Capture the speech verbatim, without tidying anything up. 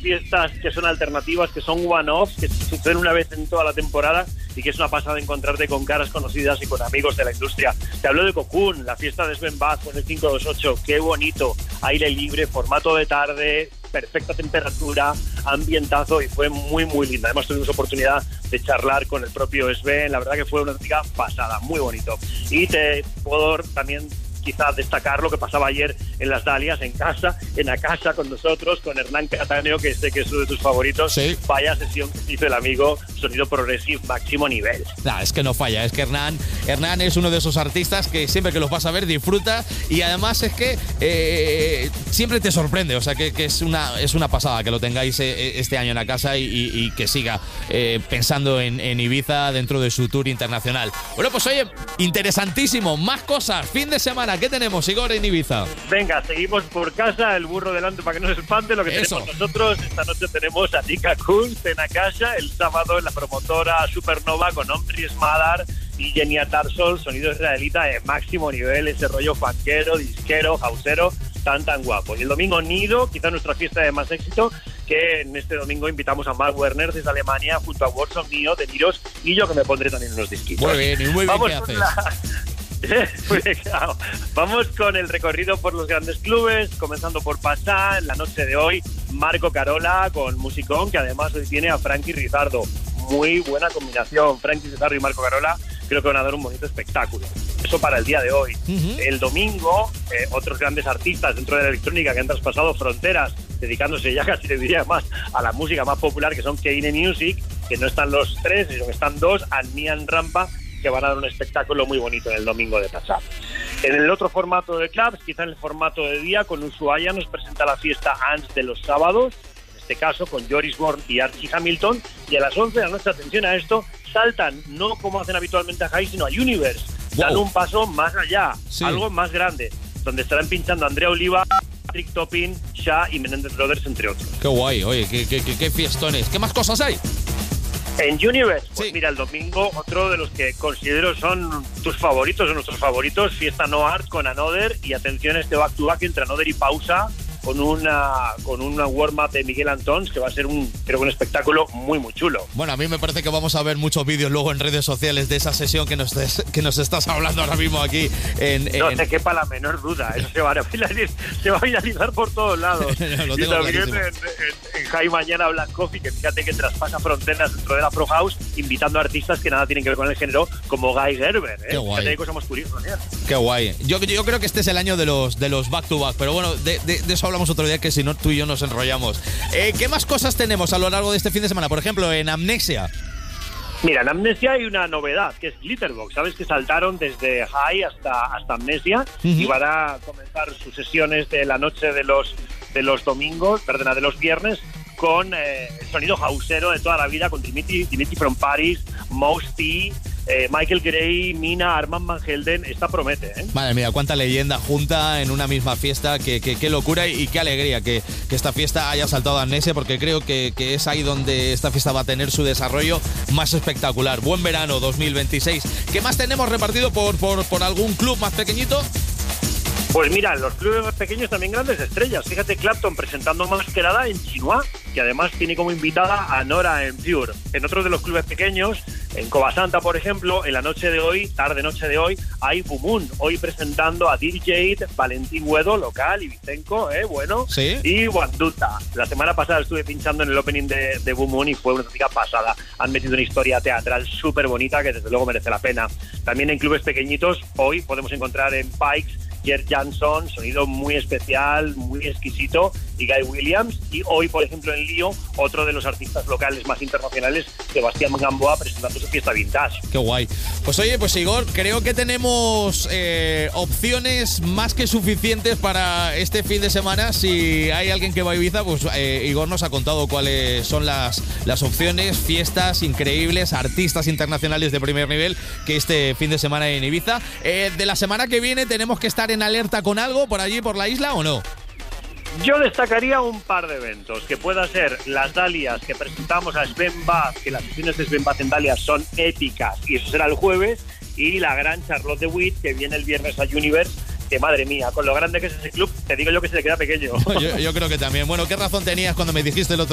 fiestas que son alternativas, que son one-off, que suceden una vez en toda la temporada y que es una pasada encontrarte con caras conocidas y con amigos de la industria. Te hablo de Cocoon, la fiesta de Sven Bath con el cinco dos ocho, qué bonito, aire libre, formato de tarde, perfecta temperatura, ambientazo, y fue muy muy linda. Además tuvimos oportunidad de charlar con el propio Sven, la verdad que fue una auténtica pasada, muy bonito. Y te puedo también quizás destacar lo que pasaba ayer en las Dalias, en casa, en la casa con nosotros, con Hernán Cattaneo, que sé que es uno de tus favoritos. Sí. Vaya sesión que hizo el amigo, sonido progressive máximo nivel. Nah, es que no falla, es que Hernán, Hernán es uno de esos artistas que siempre que los vas a ver disfruta, y además es que eh, siempre te sorprende, o sea que, que es, una, es una pasada que lo tengáis eh, este año en la casa y, y, y que siga eh, pensando en, en Ibiza dentro de su tour internacional. Bueno, pues oye, interesantísimo, más cosas, fin de semana. ¿Qué tenemos, Igor, en Ibiza? Venga, seguimos por casa, el burro delante para que no se espante. Lo que Eso. tenemos nosotros, esta noche tenemos a Nika Kunz en la casa, el sábado en la promotora Supernova con Omri Smadar y Genia Tarsol, sonido israelita de máximo nivel, ese rollo funkero, disquero, houseero, tan tan guapo. Y el domingo Nido, quizá nuestra fiesta de más éxito, que en este domingo invitamos a Mark Werner desde Alemania junto a Watson Mío, de Niros, y yo que me pondré también unos disquitos. Muy bien, y muy bien. Vamos ¿Qué con haces? la... Muy bien, claro. Vamos con el recorrido por los grandes clubes, comenzando por Passà, en la noche de hoy, Marco Carola con musicón, que además hoy tiene a Frankie Rizardo. Muy buena combinación, Frankie Rizardo y Marco Carola, creo que van a dar un bonito espectáculo. Eso para el día de hoy. Uh-huh. El domingo, eh, otros grandes artistas dentro de la electrónica que han traspasado fronteras, dedicándose ya casi, te diría, más a la música más popular, que son Kane Music, que no están los tres, sino que están dos, Admian Rampa, que van a dar un espectáculo muy bonito en el domingo de Passà. En el otro formato de clubs, quizá en el formato de día, con Ushuaia nos presenta la fiesta Ants de los sábados, en este caso con Joris Born y Archie Hamilton, y a las once de la noche, atención a esto, saltan, no como hacen habitualmente a High, sino a Universe, wow. dan un paso más allá, sí. algo más grande, donde estarán pinchando Andrea Oliva, Patrick Topping, Shah y Menendez Brothers, entre otros. Qué guay, oye, qué, qué, qué, qué fiestones. ¿Qué más cosas hay? En Universe, pues sí. Mira, el domingo otro de los que considero son tus favoritos o nuestros favoritos, Fiesta No Art con Another, y atención a este back to back entre Another y Pausa, con una con una warm-up de Miguel Antons, que va a ser un creo que un espectáculo muy muy chulo. Bueno, a mí me parece que vamos a ver muchos vídeos luego en redes sociales de esa sesión que nos, des, que nos estás hablando ahora mismo aquí en... No en... te quepa la menor duda, eso se va a viralizar, se va a viralizar por todos lados. Lo y tengo también en, clarísimo. en, en High Mañana Black Coffee, que fíjate que traspasa fronteras dentro de la Pro House, invitando a artistas que nada tienen que ver con el género, como Guy Gerber, ¿eh? Qué guay. Fíjate qué cosa más curiosa, ¿eh? Qué guay. Yo, yo creo que este es el año de los de los back to back, pero bueno, de, de, de eso hablamos otro día, que si no tú y yo nos enrollamos. Eh, ¿Qué más cosas tenemos a lo largo de este fin de semana? Por ejemplo, en Amnesia. Mira, en Amnesia hay una novedad, que es Glitterbox. Sabes que saltaron desde High hasta, hasta Amnesia, uh-huh. y van a comenzar sus sesiones de la noche de los, de los domingos, perdona, de los viernes, con eh, el sonido houseero de toda la vida, con Dimitri, Dimitri from Paris, Mouse T, eh, Michael Gray, Mina, Armand Van Helden. Esta promete, ¿eh? Madre mía, cuánta leyenda junta en una misma fiesta, qué, qué, qué locura y, y qué alegría que, que esta fiesta haya saltado a Amnesia, porque creo que, que es ahí donde esta fiesta va a tener su desarrollo más espectacular. Buen verano dos mil veintiséis. ¿Qué más tenemos repartido por, por, por algún club más pequeñito? Pues mira, los clubes más pequeños también grandes estrellas. Fíjate, Clapton presentando Masquerada en Chinois, que además tiene como invitada a Nora En Pure. En otros de los clubes pequeños, en Covasanta, por ejemplo, en la noche de hoy, tarde-noche de hoy, hay Bumun, hoy presentando a D J, Valentín Guedo, local, y Vicenco, ¿eh? Bueno, ¿sí? Y Wanduta. La semana pasada estuve pinchando en el opening de, de Bumun y fue una auténtica pasada. Han metido una historia teatral súper bonita que desde luego merece la pena. También en clubes pequeñitos, hoy podemos encontrar en Pikes Jer Jansson, sonido muy especial, muy exquisito, y Guy Williams. Y hoy, por ejemplo, en Lío, otro de los artistas locales más internacionales, Sebastián Gamboa, presentando su fiesta vintage. Qué guay. Pues oye, pues Igor, creo que tenemos eh, opciones más que suficientes para este fin de semana. Si hay alguien que va a Ibiza, pues eh, Igor nos ha contado cuáles son las, las opciones, fiestas increíbles, artistas internacionales de primer nivel que este fin de semana hay en Ibiza. Eh, de la semana que viene tenemos que estar en alerta con algo por allí, por la isla, ¿o no? Yo destacaría un par de eventos, que pueda ser las Dalias que presentamos a Sven Bath, que las sesiones de Sven Bath en Dalias son épicas, y eso será el jueves, y la gran Charlotte de Witt, que viene el viernes a Universe, que madre mía, con lo grande que es ese club, te digo yo que se le queda pequeño. yo, yo creo que también. Bueno, ¿qué razón tenías cuando me dijiste el otro